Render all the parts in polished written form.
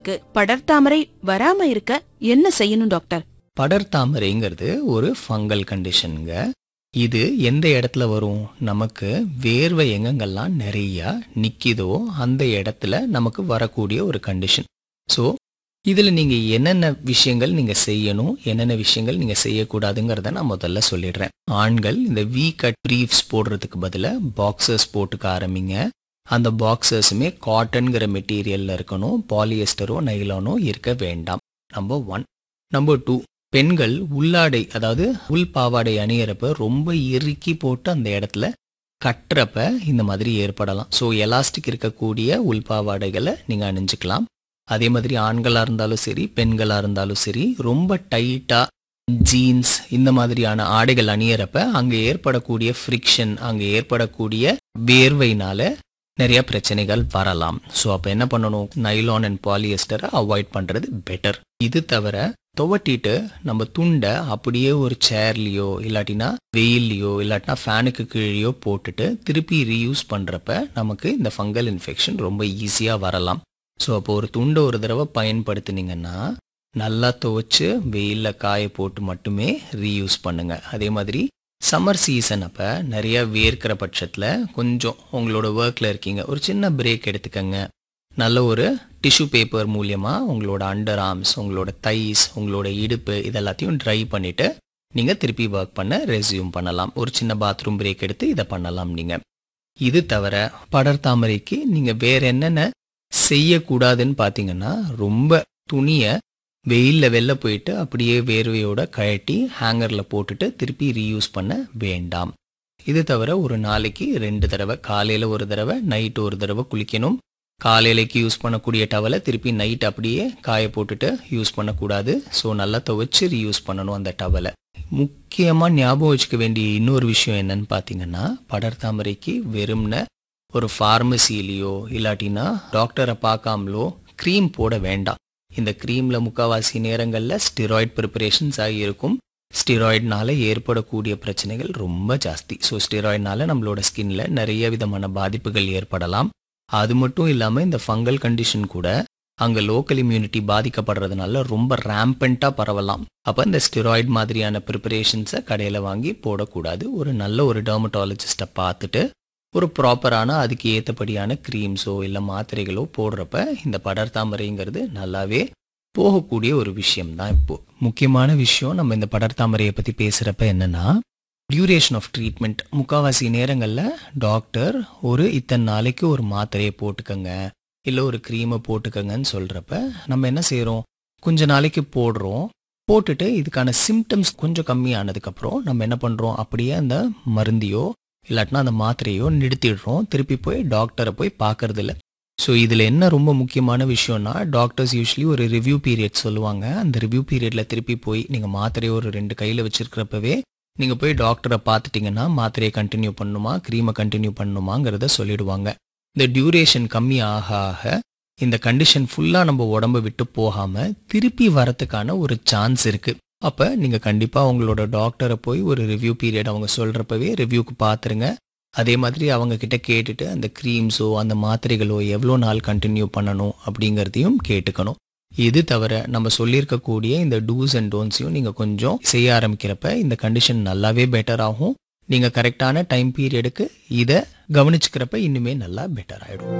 படர்தாமரை வராம இருக்க என்ன செய்யணும் டாக்டர்? படர்தாமரைங்கிறது ஒரு ஃபங்கல் கண்டிஷனுங்க. இது எந்த இடத்துல வரும்? நமக்கு வேர்வை எங்கெங்கெல்லாம் நிறைய நிக்கிதோ அந்த இடத்துல நமக்கு வரக்கூடிய ஒரு கண்டிஷன். ஸோ இதில் நீங்கள் என்னென்ன விஷயங்கள் நீங்கள் செய்யணும், என்னென்ன விஷயங்கள் நீங்கள் செய்யக்கூடாதுங்கிறத நான் முதல்ல சொல்லிடுறேன். ஆண்கள் இந்த வி கட் ப்ரீஃப்ஸ் போடுறதுக்கு பதிலாக பாக்ஸர்ஸ் போட்டுக்க ஆரம்பிங்க. அந்த பாக்ஸர்ஸுமே காட்டன்கிற மெட்டீரியலில் இருக்கணும், பாலியஸ்டரோ நைலானோ இருக்க வேண்டாம். நம்பர் 1. நம்பர் 2, பெண்கள் உள்ளாடை அதாவது உள் பாவாடை அணியிறப்ப ரொம்ப இறுக்கி போட்டு அந்த இடத்துல கட்டுறப்ப இந்த மாதிரி ஏற்படலாம். ஸோ எலாஸ்டிக் இருக்கக்கூடிய உள் பாவாடைகளை நீங்கள் அணிஞ்சிக்கலாம். அதே மாதிரி ஆண்களாக இருந்தாலும் சரி, பெண்களாக இருந்தாலும் சரி, ரொம்ப டைட்டாக ஜீன்ஸ் இந்த மாதிரியான ஆடைகள் அணியிறப்ப அங்கே ஏற்படக்கூடிய ஃப்ரிக்ஷன், அங்கே ஏற்படக்கூடிய வேர்வையினால நிறைய பிரச்சனைகள் வரலாம். ஸோ அப்போ என்ன பண்ணணும்? நைலான் அண்ட் பாலியஸ்டரை அவாய்ட் பண்ணுறது பெட்டர். இது தவிர துவட்டிட்டு நம்ம துண்டை அப்படியே ஒரு சேர்லையோ இல்லாட்டினா வெயில்லையோ இல்லாட்டினா ஃபேனுக்கு கீழேயோ போட்டுட்டு திருப்பி ரீயூஸ் பண்ணுறப்ப நமக்கு இந்த ஃபங்கல் இன்ஃபெக்ஷன் ரொம்ப ஈஸியாக வரலாம். ஸோ அப்போ ஒரு துண்டை ஒரு தடவை பயன்படுத்தினீங்கன்னா நல்லா துவைச்சு வெயிலில் காய போட்டு மட்டுமே ரீயூஸ் பண்ணுங்க. அதே மாதிரி சம்மர் சீசன் அப்போ நிறைய வேர்க்கிற பட்சத்தில் கொஞ்சம் உங்களோட ஒர்க்கில் இருக்கீங்க, ஒரு சின்ன பிரேக் எடுத்துக்கங்க. நல்ல ஒரு டிஷ்யூ பேப்பர் மூலியமாக உங்களோட அண்டர் ஆர்ம்ஸ், உங்களோட தைஸ், உங்களோட இடுப்பு இதெல்லாத்தையும் ட்ரை பண்ணிவிட்டு நீங்கள் திருப்பி ஒர்க் பண்ண ரெஸ்யூம் பண்ணலாம். ஒரு சின்ன பாத்ரூம் பிரேக் எடுத்து இதை பண்ணலாம் நீங்கள். இது தவிர படர்தாமரைக்கு நீங்கள் வேறு என்னென்ன செய்யக்கூடாதுன்னு பார்த்தீங்கன்னா, ரொம்ப துணியை வெயிலில் வெளில போயிட்டு அப்படியே வேர்வையோட கழட்டி ஹேங்கரில் போட்டுட்டு திருப்பி ரீயூஸ் பண்ண வேண்டாம். இது தவிர ஒரு நாளைக்கு 2 தடவை, காலையில் ஒரு தடவை, நைட்டு ஒரு தடவை குளிக்கணும். காலையிலைக்கு யூஸ் பண்ணக்கூடிய டவலை திருப்பி நைட் அப்படியே காய போட்டுட்டு யூஸ் பண்ணக்கூடாது. ஸோ நல்லா துவைச்சு ரீயூஸ் பண்ணணும் அந்த டவலை. முக்கியமாக ஞாபகம் வச்சுக்க வேண்டிய இன்னொரு விஷயம் என்னன்னு பார்த்தீங்கன்னா, படர்தாமரைக்கு வெறும்ன ஒரு ஃபார்மசிலேயோ இல்லாட்டினா டாக்டரை பார்க்காமலோ க்ரீம் போட வேண்டாம். இந்த க்ரீமில் முக்கால்வாசி நேரங்களில் ஸ்டெராய்ட் ப்ரிப்பரேஷன்ஸாக இருக்கும். ஸ்டெராய்ட்னால ஏற்படக்கூடிய பிரச்சனைகள் ரொம்ப ஜாஸ்தி. ஸோ ஸ்டெராய்ட்னால நம்மளோட ஸ்கின்ல நிறைய விதமான பாதிப்புகள் ஏற்படலாம். அது மட்டும் இல்லாமல் இந்த ஃபங்கல் கண்டிஷன் கூட அங்கே லோக்கல் இம்யூனிட்டி பாதிக்கப்படுறதுனால ரொம்ப ரேம்பண்ட்டாக பரவலாம். அப்போ இந்த ஸ்டெராய்டு மாதிரியான ப்ரிப்பரேஷன்ஸை கடையில் வாங்கி போடக்கூடாது. ஒரு நல்ல ஒரு டெர்மட்டாலஜிஸ்ட்டை பார்த்துட்டு ஒரு ப்ராப்பரான அதுக்கு ஏற்றபடியான க்ரீம்ஸோ இல்லை மாத்திரைகளோ போடுறப்ப இந்த படர்தாமரைங்கிறது நல்லாவே போகக்கூடிய ஒரு விஷயம் தான். இப்போது முக்கியமான விஷயம் நம்ம இந்த படர்தாமரையை பற்றி பேசுகிறப்ப என்னென்னா, டியூரேஷன் ஆஃப் ட்ரீட்மெண்ட். முக்கால்வாசி நேரங்களில் டாக்டர் ஒரு இத்தனை நாளைக்கு ஒரு மாத்திரையை போட்டுக்கங்க இல்லை ஒரு க்ரீமை போட்டுக்கங்கன்னு சொல்கிறப்ப நம்ம என்ன செய்கிறோம்? கொஞ்ச நாளைக்கு போடுறோம். போட்டுட்டு இதுக்கான சிம்டம்ஸ் கொஞ்சம் கம்மியானதுக்கப்புறம் நம்ம என்ன பண்ணுறோம்? அப்படியே அந்த மருந்தையோ இல்லாட்டினா அந்த மாத்திரையோ நிறுத்திடுறோம். திருப்பி போய் டாக்டரை போய் பார்க்கறதில்ல. ஸோ இதில் என்ன ரொம்ப முக்கியமான விஷயம்னா, டாக்டர்ஸ் யூஸ்வலி ஒரு ரிவ்யூ பீரியட் சொல்லுவாங்க. அந்த ரிவ்யூ பீரியடில் திருப்பி போய் நீங்கள் மாத்திரையை ஒரு 2 கையில் வச்சுருக்கிறப்பவே நீங்கள் போய் டாக்டரை பார்த்துட்டிங்கன்னா மாத்திரையை கண்டினியூ பண்ணணுமா க்ரீமை கண்டினியூ பண்ணணுமாங்கிறத சொல்லிடுவாங்க. இந்த டியூரேஷன் கம்மி ஆக ஆக இந்த கண்டிஷன் ஃபுல்லாக நம்ம உடம்பை விட்டு போகாமல் திருப்பி வரத்துக்கான ஒரு சான்ஸ் இருக்குது. அப்போ நீங்கள் கண்டிப்பாக உங்களோட டாக்டரை போய் ஒரு ரிவ்யூ பீரியட் அவங்க சொல்கிறப்பவே ரிவ்யூக்கு பார்த்துருங்க. அதே மாதிரி அவங்க கிட்ட கேட்டுட்டு அந்த க்ரீம்ஸோ அந்த மாத்திரைகளோ எவ்வளோ நாள் கண்டினியூ பண்ணணும் அப்படிங்கிறதையும் கேட்டுக்கணும். இது தவிர நம்ம சொல்லியிருக்கக்கூடிய இந்த டூஸ் அண்ட் டோன்ட்ஸையும் நீங்கள் கொஞ்சம் செய்ய ஆரம்பிக்கிறப்ப இந்த கண்டிஷன் நல்லாவே பெட்டர் ஆகும். நீங்கள் கரெக்டான டைம் பீரியடுக்கு இதை கவனிச்சுக்கிறப்ப இன்னுமே நல்லா பெட்டர் ஆகிடும்.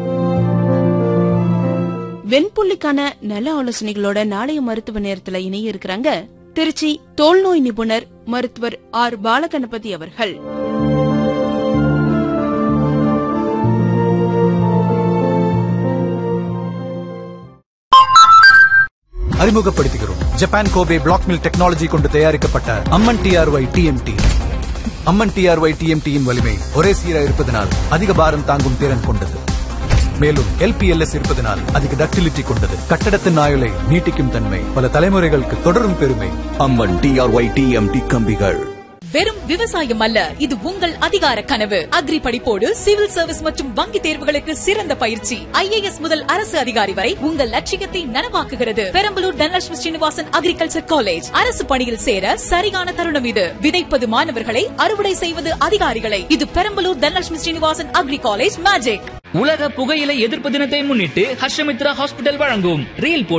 வெண்புள்ளிக்கான நல ஆலோசனைகளோட நாளைய மருத்துவ நேரத்துல இணைய இருக்கிறாங்க திருச்சி தோல்நோய் நிபுணர் மருத்துவர் ஆர் பாலகணபதி அவர்கள். அறிமுகப்படுத்துகிறோம் Japan Kobe black mill technology கொண்டு தயாரிக்கப்பட்ட அம்மன் டிஆர்ஒய் டிஎம்டி. அம்மன் டிஆர்ஒய் டிஎம்டியின் வலிமை ஒரே சீராக இருப்பதனால் அதிக பாரம் தாங்கும் திறன் கொண்டது. மேலும் எல்பிஎல்எஸ் இருப்பதனால் அதிக டக்டிலிட்டி கொண்டது. கட்டடத்தின் ஆயுளை நீட்டிக்கும் தன்மை, பல தலைமுறைகளுக்கு தொடரும் பெருமை. அம்மன் டிஆர்ஒய் டிஎம்டி கம்பிகள். வெறும் விவசாயம் அல்ல, இது உங்கள் அதிகார கனவு. அக்ரி படிப்போடு சிவில் சர்வீஸ் மற்றும் வங்கி தேர்வுகளுக்கு சிறந்த பயிற்சி. IAS முதல் அரசு அதிகாரி வரை உங்கள் லட்சியத்தை நனவாக்குகிறது. Perambalur Dhanalakshmi Srinivasan agriculture college. அரசு பணியில் சேர சரியான தருணம் இது. விதைப்பது மாணவர்களை, அறுவடை செய்வது அதிகாரிகளை. இது Perambalur Dhanalakshmi Srinivasan agri college magic. உலக புகையிலை எதிர்ப்பு தினத்தை முன்னிட்டு ஹர்ஷமித்ரா ஹாஸ்பிட்டல் வழங்கும் ரீல்